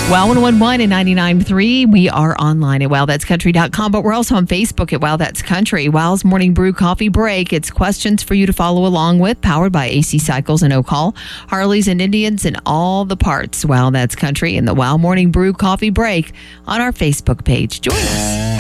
Wow 101 and 99.3. We are online at wowthat'scountry.com, but we're also on Facebook at Wow That's Country. Wow's Morning Brew Coffee Break. It's questions for you to follow along with, powered by AC Cycles and Oak Hall, Harleys and Indians, and all the parts. Wow That's Country and the Wow Morning Brew Coffee Break on our Facebook page. Join us.